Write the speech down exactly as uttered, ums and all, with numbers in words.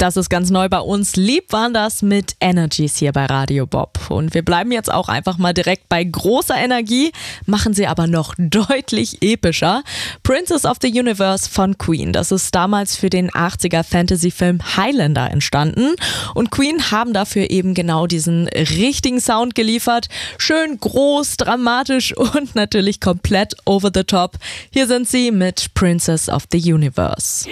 Das ist ganz neu bei uns. Lieb waren das mit Energies hier bei Radio Bob. Und wir bleiben jetzt auch einfach mal direkt bei großer Energie, machen sie aber noch deutlich epischer. Princess of the Universe von Queen. Das ist damals für den achtziger Fantasy-Film Highlander entstanden. Und Queen haben dafür eben genau diesen richtigen Sound geliefert. Schön groß, dramatisch und natürlich komplett over the top. Hier sind sie mit Princess of the Universe.